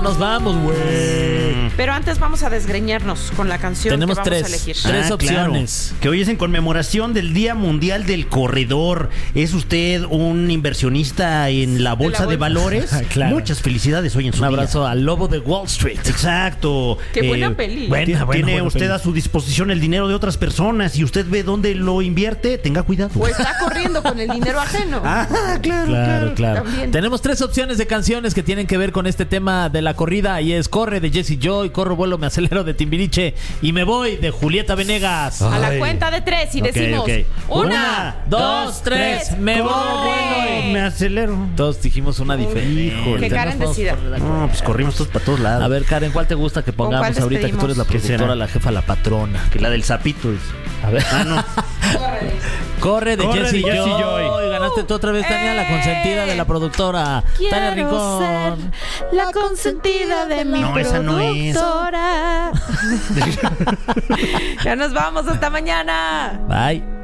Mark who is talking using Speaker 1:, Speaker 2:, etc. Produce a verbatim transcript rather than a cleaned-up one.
Speaker 1: nos vamos, güey.
Speaker 2: Pero antes vamos a desgreñarnos con la canción
Speaker 1: Tenemos
Speaker 2: que vamos
Speaker 1: tres,
Speaker 2: a elegir.
Speaker 1: tres
Speaker 3: Ah,
Speaker 1: opciones.
Speaker 3: claro. Que hoy es en conmemoración del Día Mundial del Corredor. ¿Es usted un inversionista en la bolsa de,
Speaker 2: bolsa.
Speaker 3: valores?
Speaker 1: Claro.
Speaker 3: Muchas felicidades hoy en su
Speaker 1: Un
Speaker 3: día.
Speaker 1: abrazo al lobo de Wall Street.
Speaker 3: Exacto.
Speaker 2: Qué buena peli.
Speaker 1: buena,
Speaker 3: Tiene
Speaker 1: buena, buena
Speaker 3: usted
Speaker 1: peli.
Speaker 3: a su disposición el dinero de otras personas y usted ve dónde lo invierte, tenga cuidado.
Speaker 2: O está corriendo con el dinero ajeno.
Speaker 3: Ah, claro,
Speaker 1: Claro, claro.
Speaker 2: También.
Speaker 1: Tenemos tres opciones de canciones que tienen que ver con este tema de la corrida y es Corre de Jessie Joy, Corro, Vuelo, Me Acelero de Timbiriche y Me Voy de Julieta Venegas.
Speaker 2: A la
Speaker 3: Ay.
Speaker 2: cuenta de tres y
Speaker 3: Ok,
Speaker 2: decimos
Speaker 3: ok.
Speaker 2: una,
Speaker 1: dos, tres, me voy.
Speaker 2: corre.
Speaker 3: Me acelero.
Speaker 1: Todos dijimos una diferente.
Speaker 3: Híjole.
Speaker 2: Que Karen decida.
Speaker 3: No, pues corrimos todos para todos lados.
Speaker 1: A ver, Karen, ¿cuál te gusta que
Speaker 2: ¿Con
Speaker 1: pongamos
Speaker 2: cuál
Speaker 1: ahorita que tú eres la
Speaker 3: despedimos? ¿Qué
Speaker 1: productora,
Speaker 3: será?
Speaker 1: la jefa, la patrona?
Speaker 3: que la del sapito es.
Speaker 1: A ver.
Speaker 3: Ah, no.
Speaker 1: Corre de
Speaker 3: Corre
Speaker 1: Jessie
Speaker 3: de Jessie
Speaker 1: Joy.
Speaker 3: Joy.
Speaker 1: Ganaste tú otra vez, Tania, la consentida de la productora. Tania
Speaker 2: Quiero
Speaker 1: Rincón.
Speaker 2: ser la consentida de mi
Speaker 3: No, esa no es.
Speaker 2: productora. Ya nos vamos, hasta mañana.
Speaker 1: Bye.